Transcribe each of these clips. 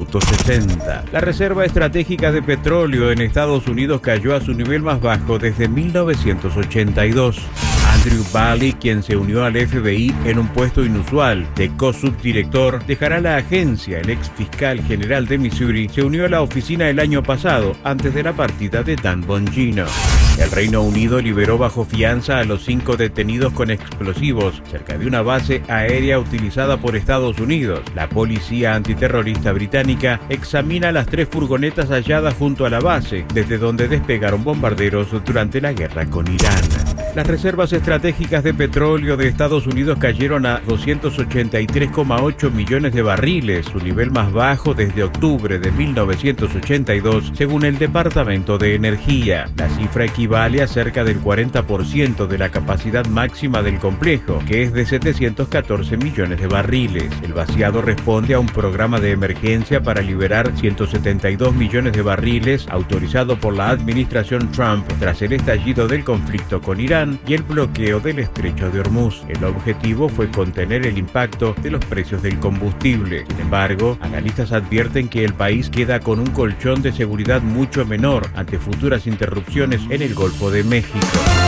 1960. La reserva estratégica de petróleo en Estados Unidos cayó a su nivel más bajo desde 1982. Andrew Bailey, quien se unió al FBI en un puesto inusual de co-subdirector, dejará la agencia. El ex fiscal general de Missouri se unió a la oficina el año pasado, antes de la partida de Dan Bongino. El Reino Unido liberó bajo fianza a los 5 detenidos con explosivos cerca de una base aérea utilizada por Estados Unidos. La policía antiterrorista británica examina las 3 furgonetas halladas junto a la base, desde donde despegaron bombarderos durante la guerra con Irán. Las reservas estratégicas de petróleo de Estados Unidos cayeron a 283,8 millones de barriles, su nivel más bajo desde octubre de 1982, según el Departamento de Energía. La cifra equivale a cerca del 40% de la capacidad máxima del complejo, que es de 714 millones de barriles. El vaciado responde a un programa de emergencia para liberar 172 millones de barriles autorizado por la administración Trump tras el estallido del conflicto con Irán y el bloqueo del estrecho de Hormuz. El objetivo fue contener el impacto de los precios del combustible. Sin embargo, analistas advierten que el país queda con un colchón de seguridad mucho menor ante futuras interrupciones en el Golfo de México.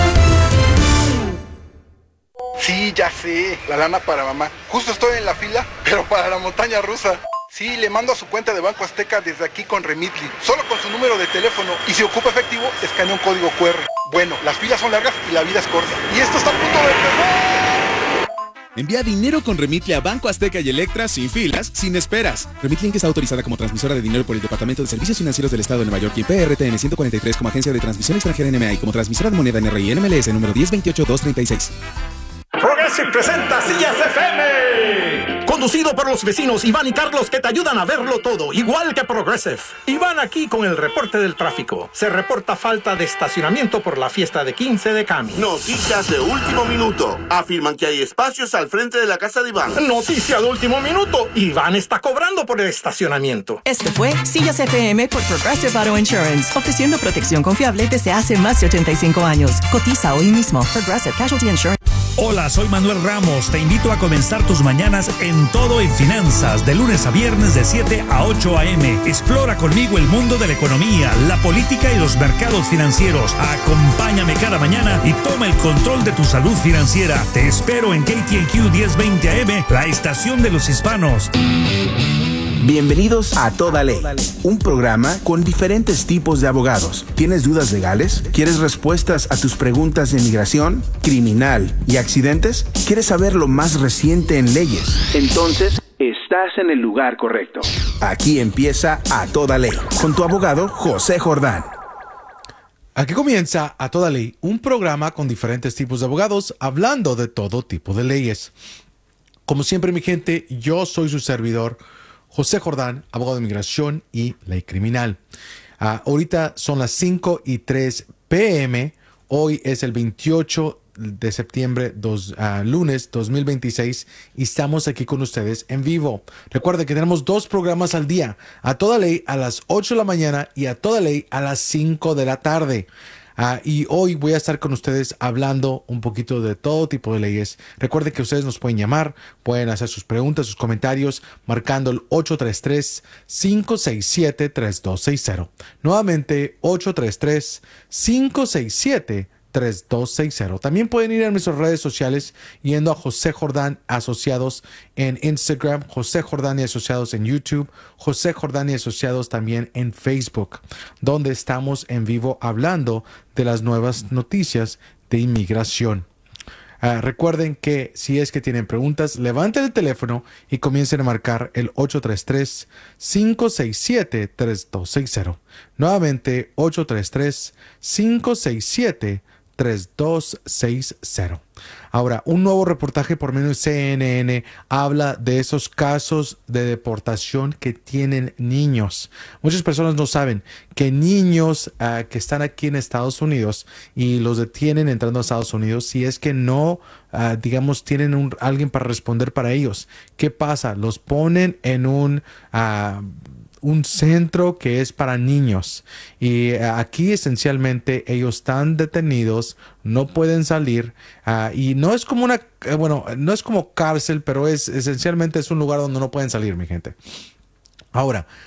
Sí, ya sé, la lana para mamá. Justo estoy en la fila, pero para la montaña rusa. Sí, le mando a su cuenta de Banco Azteca desde aquí con Remitly, solo con su número de teléfono, y si ocupa efectivo, escanea un código QR. Bueno, las filas son largas y la vida es corta. Y esto está a punto de empezar. Envía dinero con Remitly a Banco Azteca y Electra sin filas, sin esperas. Remitly Inc. está autorizada como transmisora de dinero por el Departamento de Servicios Financieros del Estado de Nueva York y PRTN 143 como agencia de transmisión extranjera NMA y como transmisora de moneda NRI NMLS número 1028236. Progressive presenta Sillas FM. Conducido por los vecinos Iván y Carlos, que te ayudan a verlo todo, igual que Progressive. Iván aquí con el reporte del tráfico. Se reporta falta de estacionamiento por la fiesta de 15 de Cami. Noticias de último minuto. Afirman que hay espacios al frente de la casa de Iván. Noticia de último minuto. Iván está cobrando por el estacionamiento. Este fue Sillas FM por Progressive Auto Insurance, ofreciendo protección confiable desde hace más de 85 años. Cotiza hoy mismo. Progressive Casualty Insurance. Hola, soy Manuel Ramos. Te invito a comenzar tus mañanas en Todo en Finanzas, de lunes a viernes de 7 a 8 a.m. Explora conmigo el mundo de la economía, la política y los mercados financieros. Acompáñame cada mañana y toma el control de tu salud financiera. Te espero en KTNQ 1020 AM, la estación de los hispanos. Bienvenidos a Toda Ley, un programa con diferentes tipos de abogados. ¿Tienes dudas legales? ¿Quieres respuestas a tus preguntas de inmigración, criminal y accidentes? ¿Quieres saber lo más reciente en leyes? Entonces, estás en el lugar correcto. Aquí empieza A Toda Ley, con tu abogado José Jordán. Aquí comienza A Toda Ley, un programa con diferentes tipos de abogados hablando de todo tipo de leyes. Como siempre, mi gente, yo soy su servidor, José Jordán, abogado de inmigración y ley criminal. Ahorita son las 5:03 p.m. Hoy es el 28 de septiembre, lunes 2026, y estamos aquí con ustedes en vivo. Recuerden que tenemos 2 programas al día, A Toda Ley a las 8 de la mañana y A Toda Ley a las 5 de la tarde. Y hoy voy a estar con ustedes hablando un poquito de todo tipo de leyes. Recuerden que ustedes nos pueden llamar, pueden hacer sus preguntas, sus comentarios, marcando el 833-567-3260. Nuevamente, 833-567-3260. También pueden ir a nuestras redes sociales yendo a José Jordán Asociados en Instagram, José Jordán y Asociados en YouTube, José Jordán y Asociados también en Facebook, donde estamos en vivo hablando de las nuevas noticias de inmigración. Recuerden que si es que tienen preguntas, levanten el teléfono y comiencen a marcar el 833-567-3260. Nuevamente, 833-567-3260. Ahora, un nuevo reportaje por medio de CNN habla de esos casos de deportación que tienen niños. Muchas personas no saben que niños que están aquí en Estados Unidos y los detienen entrando a Estados Unidos, si es que no, digamos, tienen alguien para responder para ellos. ¿Qué pasa? Los ponen en un centro que es para niños, y aquí esencialmente ellos están detenidos, no pueden salir, y no es como no es como cárcel, pero esencialmente es un lugar donde no pueden salir, mi gente. Ahora,